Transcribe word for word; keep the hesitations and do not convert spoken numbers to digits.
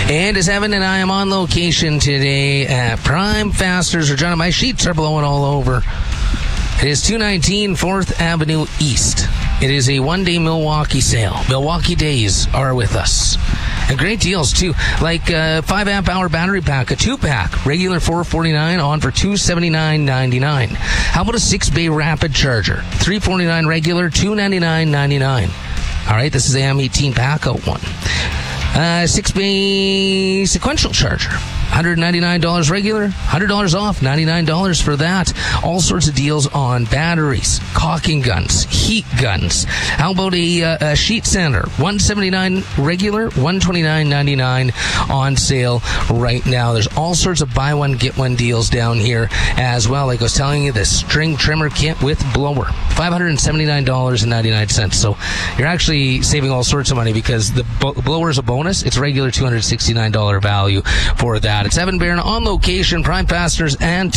And as Evan and I am on location today at Prime Fasteners, Regina. My sheets are blowing all over. It is two nineteen fourth Avenue East. It is a one-day Milwaukee sale. Milwaukee Days are with us. And great deals, too. Like a five amp hour battery pack, a two-pack, regular four forty-nine, on for two seventy-nine ninety-nine. How about a six-bay rapid charger? three forty-nine regular, two ninety-nine ninety-nine. All right, this is the M eighteen pack-out one. Uh, six-bay sequential charger. one hundred ninety-nine dollars regular, one hundred dollars off, ninety-nine dollars for that. All sorts of deals on batteries, caulking guns, heat guns. How about a, uh, a sheet sander? one seventy-nine regular, one twenty-nine ninety-nine on sale right now. There's all sorts of buy one, get one deals down here as well. Like I was telling you, the string trimmer kit with blower, five hundred seventy-nine dollars and ninety-nine cents. So you're actually saving all sorts of money because the bo- blower is a bonus. It's regular two hundred sixty-nine dollars value for that. It's Evan Barron on location, Prime Fasteners and